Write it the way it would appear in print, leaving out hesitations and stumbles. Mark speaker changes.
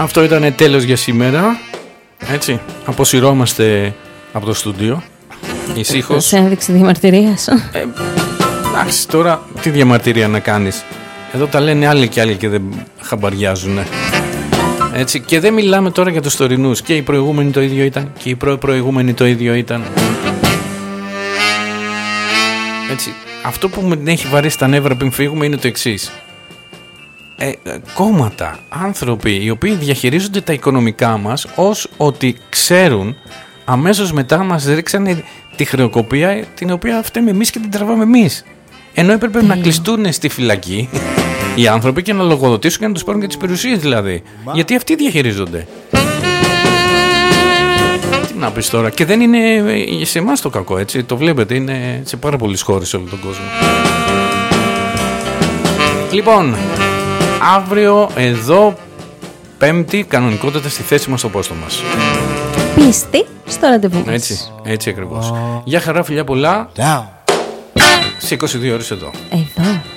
Speaker 1: Αυτό ήταν τέλος για σήμερα. Έτσι, αποσυρώμαστε από το στούντιο. Ησύχως.
Speaker 2: Σε ένδειξη διαμαρτυρίας.
Speaker 1: Εντάξει, τώρα τι διαμαρτυρία να κάνεις. Εδώ τα λένε άλλοι και άλλοι και δεν χαμπαριάζουν. Έτσι, και δεν μιλάμε τώρα για τους τωρινούς. Και οι προηγούμενοι το ίδιο ήταν. Και οι προηγούμενοι το ίδιο ήταν. Έτσι, αυτό που με έχει βαρέσει τα νεύρα πριν φύγουμε είναι το εξής. Κόμματα, άνθρωποι οι οποίοι διαχειρίζονται τα οικονομικά μας ως ότι ξέρουν, αμέσως μετά μας ρίξανε τη χρεοκοπία την οποία φταίμε εμείς και την τραβάμε εμείς. Ενώ έπρεπε να κλειστούν στη φυλακή οι άνθρωποι και να λογοδοτήσουν και να τους πάρουν και τις περιουσίες δηλαδή. Γιατί αυτοί διαχειρίζονται. Τι να πεις τώρα. Και δεν είναι σε εμάς το κακό, έτσι. Το βλέπετε, είναι σε πάρα πολλές χώρες σε όλο τον κόσμο. Λοιπόν, αύριο εδώ Πέμπτη κανονικότατα στη θέση μας στο πόστο μας.
Speaker 2: Πίστη στο ραντεβού μας.
Speaker 1: Έτσι ακριβώς. Γεια χαρά, φιλιά πολλά. Σε 22 ώρες εδώ.
Speaker 2: Εδώ.